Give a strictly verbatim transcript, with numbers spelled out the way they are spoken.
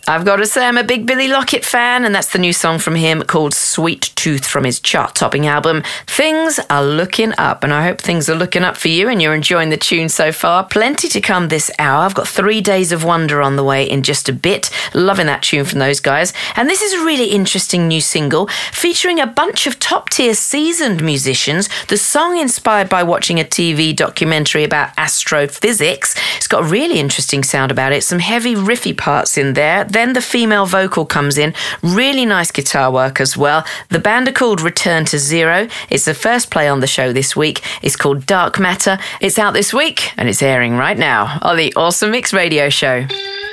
I've got to say I'm a big Billy Lockett fan, and that's the new song from him called Sweet Tooth from his chart-topping album Things Are Looking Up, and I hope things are looking up for you and you're enjoying the tune so far. Plenty to come this hour. I've got Three Days of Wonder on the way in just a bit. Loving that tune from those guys. And this is a really interesting new single featuring a bunch of top-tier seasoned musicians. The song inspired by watching a T V documentary about astrophysics. It's got a really interesting sound about it. Some heavy riffy parts in there. Then the female vocal comes in. Really nice guitar work as well. The band are called Return to Zero. It's the first play on the show this week. It's called Dark Matter. It's out this week and it's airing right now on the Awesome Mix Radio Show.